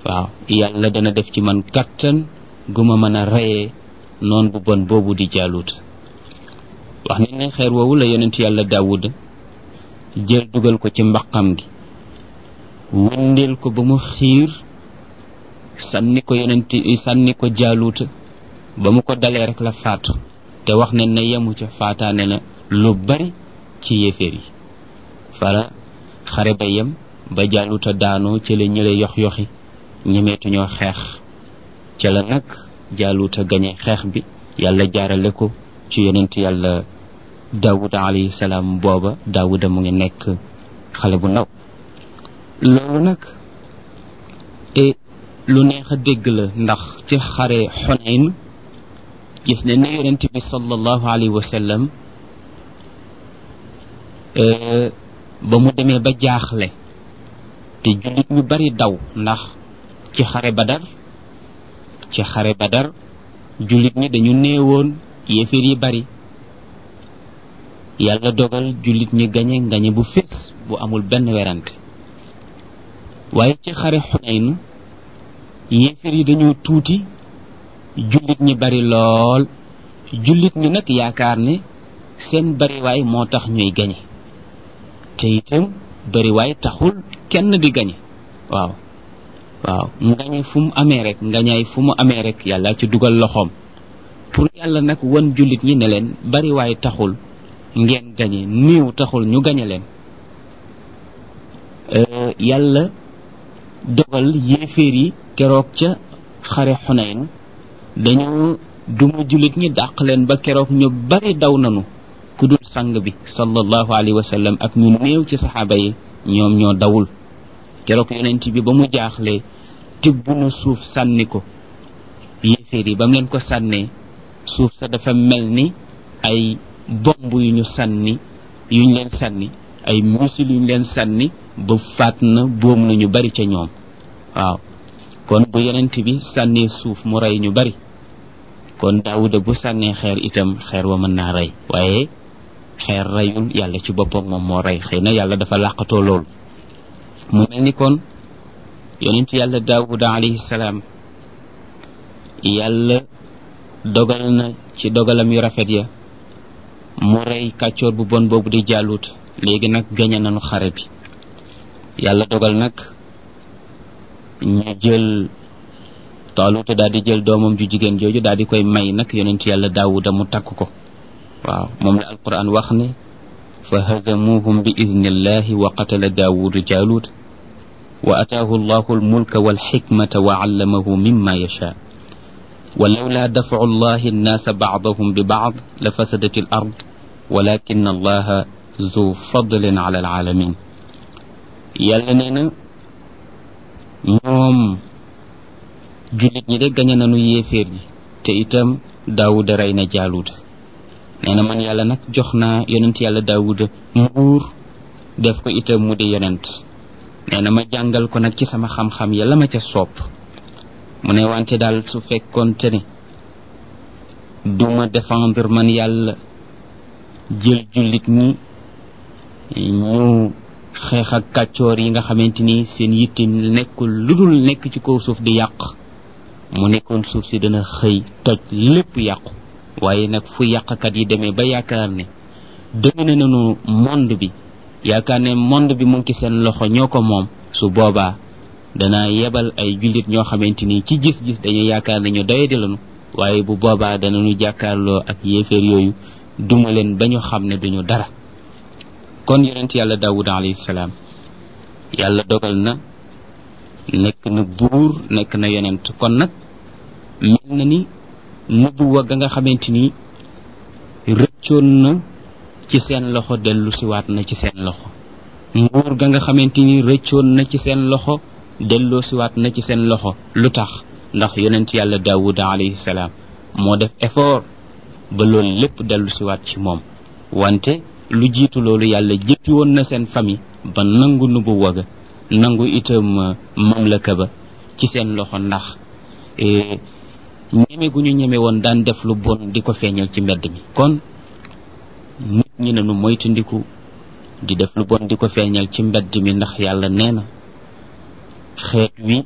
waaw yàlla dana def ci man kattan gu ma mën a reyee noon bu bon boobu di jaalut wax nañ ne xeer woowu la yonent yàlla daawud jël dugal ko ci mbaqam gi wëndeel ko ba mu xiir sànni ko jaalut ba mu ko dalee rek la faatu te wax nañ ne yemu ca faataane na lu bari ci yéeféer yi fara xare ba yem ba jaaluta daanoo ci la ñële yox-yoxi ñemeetuñoo xeex ca la nag jaaluta gañe xeex bi yàlla jaarale ko ci yonent yàlla daawuda alayhi salaam booba daawuda mu ngi nekk xale bu ndaw loolu nag lu neex a dégg la ndax ci xare Xunayn gis ne ne yonent bi sallallahu alayhi wa sallam ba mu demee ba jaaxle te jullit ñu bari daw ndax ci xare badar jullit ñi dañu néewoon yéeféer yi bari yàlla dogal jullit ñi gañe bu fés bu amul benn werante waaye ci xare Xunayn yéeféer yi dañoo tuuti jullit ñi bari lool jullit ñi nag yaakaar ne seen bariwaay moo tax ñuy gañe te itam bariwaay taxul kenn di gañe waaw ngañaay fu mu amee rek yàlla ci dugal loxoom pour yàlla nag wan jullit ñi ne leen bariwaay taxul ngeen gañe néew taxul ñu gañe leen yàlla dogal yéeféer yi keroog ca xare Xunayn dañu duma jullit ñi dàq leen ba keroog ñu bari daw nanu ku dul sang bi sallallahu alayhi wa sallam ak ñu néew ci saxaaba yi ñoom ñoo dawul keroog yonent bi ba mu jaaxlee tibb na suuf sànni ko yéeféer yi ba mu leen ko sànnee suuf sa dafa mel ni ay bomb yuñ leen sànni ay missile yuñ leen sànni ba faat na boom na ñu bari ca ñoom waaw kon bu yonent bi sànnee suuf mu rey ñu bari kon daawuda bu sànnee xeer itam xeer wa mën naa rey waaye xeer reyul yàlla ci boppam moom moo rey xëy na yàlla dafa làqatoo loolu mu mel ni kon yonent yàlla daawuda alayhi salaam yàlla dogal na ci dogalam yu rafet ya mu rey kàccoor bu bon boobu di jaalut léegi nag gañe nañu xare bi yàlla dogal nag ñu jël Taaluta daal di jël doomam ju jigéen jooju daal di koy may nag yonent yàlla daawuda mu takk ko waaw moom la alquran wax ne fa hazamuhum bi idnillahi wa qatala daawudu jaalut wa ataahu allahu almulka walxikmata wa allamahu mimma yasha ولولا دفع الله الناس بعضهم ببعض لفسدت الأرض ولكن الله ذو فضل على العالمين yàlla nee na ñoom jullit ñi de gañe nañu yéeféer yi te itam daawuda rey na jaaluuda nee na man yàlla nag jox naa yonent yàlla daawuda nguur def ko itam mu di yonent nee na ma jàngal ko nag ci sama xam-xam ya la ma ca soob mu ne wante daal su fekkoonte ne duma défendre man yàlla jël jullit ñi ñu xeex ak kàccoor yi nga xamante ni seen yitte nekkul lu dul nekk ci kaw suuf di yàq mu nekkoon suuf si dana xëy toj lépp yàqu waaye nag fu yàqkat yi demee ba yaakaar ne domine nañu monde bi yaakaar ne monde bi mu ngi ci seen loxo ñoo ko moom su boobaa dana yebal ay jullit ñoo xamante ni ci gis-gis dañu yaakaar ne ñu doyadi lañu waaye bu boobaa danañu jàkkaarloo ak yéeféer yooyu duma leen ba ñu xam ne duñu dara kon yonent yàlla daawuda alayhi salaam yàlla dogal na nekk na buur nekk na yonent kon nag mel na ni nubuwa ga nga xamante ni rëccoon na ci seen loxo dellu siwaat na ci seen loxo nguur ga nga xamante ni rëccoon na ci seen loxo delloo siwaat na ci seen loxo lu tax ndax yonent yàlla daawuda alayhi salaam moo def effort ba loolu lépp dellu siwaat ci moom wante lu jiitu loolu yàlla jëppi woon na seen famille ba nangu nubuwa ga nangu itam mamlaka ba ci seen loxo ndax ñeme gu ñu ñeme woon daan def lu bon di ko feeñal ci mbedd mi kon nit ñi nañu moytandiku di def lu bon di ko feeñal ci mbedd mi ndax yàlla nee na xeet wi